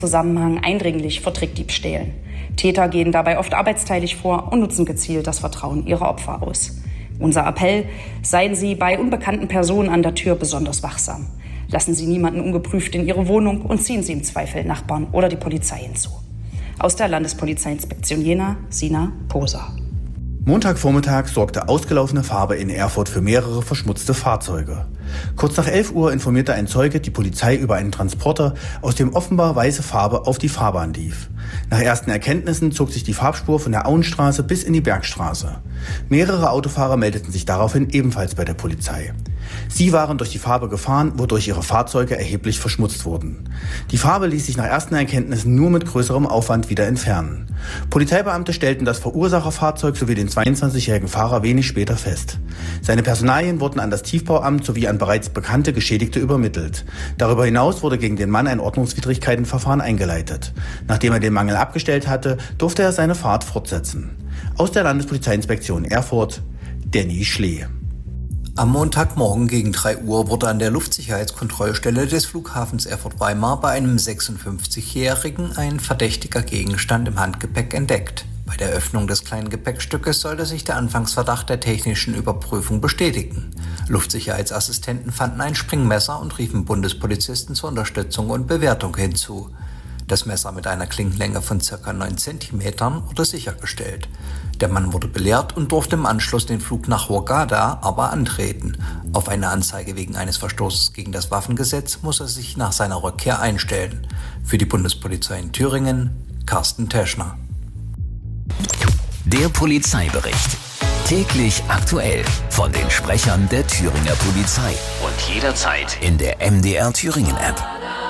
Zusammenhang eindringlich vor Trickdiebstählen. Täter gehen dabei oft arbeitsteilig vor und nutzen gezielt das Vertrauen ihrer Opfer aus. Unser Appell: Seien Sie bei unbekannten Personen an der Tür besonders wachsam. Lassen Sie niemanden ungeprüft in Ihre Wohnung und ziehen Sie im Zweifel Nachbarn oder die Polizei hinzu. Aus der Landespolizeiinspektion Jena, Sina Poser. Montagvormittag sorgte ausgelaufene Farbe in Erfurt für mehrere verschmutzte Fahrzeuge. Kurz nach 11 Uhr informierte ein Zeuge die Polizei über einen Transporter, aus dem offenbar weiße Farbe auf die Fahrbahn lief. Nach ersten Erkenntnissen zog sich die Farbspur von der Auenstraße bis in die Bergstraße. Mehrere Autofahrer meldeten sich daraufhin ebenfalls bei der Polizei. Sie waren durch die Farbe gefahren, wodurch ihre Fahrzeuge erheblich verschmutzt wurden. Die Farbe ließ sich nach ersten Erkenntnissen nur mit größerem Aufwand wieder entfernen. Polizeibeamte stellten das Verursacherfahrzeug sowie den 22-jährigen Fahrer wenig später fest. Seine Personalien wurden an das Tiefbauamt sowie an bereits bekannte Geschädigte übermittelt. Darüber hinaus wurde gegen den Mann ein Ordnungswidrigkeitenverfahren eingeleitet. Nachdem er den Mangel abgestellt hatte, durfte er seine Fahrt fortsetzen. Aus der Landespolizeiinspektion Erfurt, Danny Schlee. Am Montagmorgen gegen 3 Uhr wurde an der Luftsicherheitskontrollstelle des Flughafens Erfurt-Weimar bei einem 56-Jährigen ein verdächtiger Gegenstand im Handgepäck entdeckt. Bei der Öffnung des kleinen Gepäckstückes sollte sich der Anfangsverdacht der technischen Überprüfung bestätigen. Luftsicherheitsassistenten fanden ein Springmesser und riefen Bundespolizisten zur Unterstützung und Bewertung hinzu. Das Messer mit einer Klingenlänge von ca. 9 cm wurde sichergestellt. Der Mann wurde belehrt und durfte im Anschluss den Flug nach Hurghada aber antreten. Auf eine Anzeige wegen eines Verstoßes gegen das Waffengesetz muss er sich nach seiner Rückkehr einstellen. Für die Bundespolizei in Thüringen, Carsten Teschner. Der Polizeibericht. Täglich aktuell von den Sprechern der Thüringer Polizei und jederzeit in der MDR Thüringen App.